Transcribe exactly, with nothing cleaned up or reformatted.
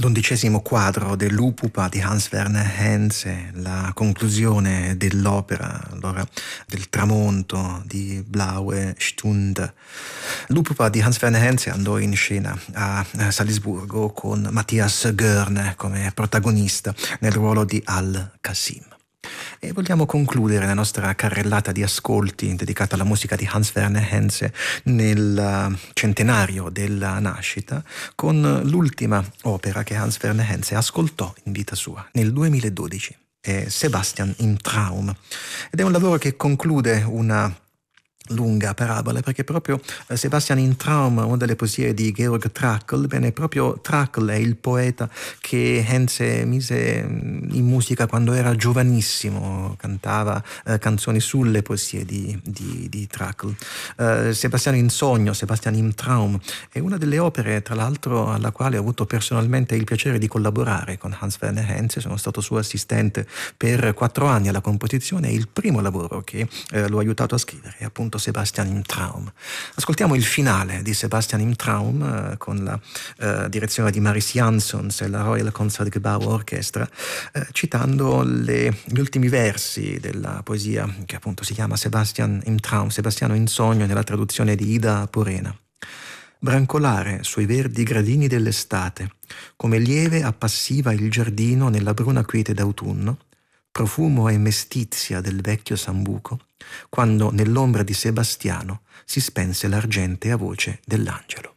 L'undicesimo quadro dell'Upupa di Hans Werner Henze, la conclusione dell'opera, allora, del tramonto di Blaue Stunde. L'Upupa di Hans Werner Henze andò in scena a Salisburgo con Matthias Goerne come protagonista nel ruolo di Al-Qasim. E vogliamo concludere la nostra carrellata di ascolti dedicata alla musica di Hans Werner Henze nel centenario della nascita con l'ultima opera che Hans Werner Henze ascoltò in vita sua nel duemiladodici, è Sebastian im Traum, ed è un lavoro che conclude una lunga parabola, perché proprio Sebastian im Traum, una delle poesie di Georg Trakl, bene, proprio Trakl è il poeta che Henze mise in musica quando era giovanissimo, cantava eh, canzoni sulle poesie di, di, di Trakl. Eh, Sebastiano in sogno, Sebastian im Traum, è una delle opere, tra l'altro, alla quale ho avuto personalmente il piacere di collaborare con Hans Werner Henze. Sono stato suo assistente per quattro anni alla composizione, e il primo lavoro che eh, l'ho aiutato a scrivere è appunto Sebastian im Traum. Ascoltiamo il finale di Sebastian im Traum eh, con la eh, direzione di Maris Jansons e la Royal Concertgebouw Orchestra, eh, citando le, gli ultimi versi della poesia che appunto si chiama Sebastian im Traum, Sebastiano in sogno, nella traduzione di Ida Porena. Brancolare sui verdi gradini dell'estate, come lieve appassiva il giardino nella bruna quiete d'autunno, profumo e mestizia del vecchio sambuco, quando nell'ombra di Sebastiano si spense l'argentea voce dell'angelo.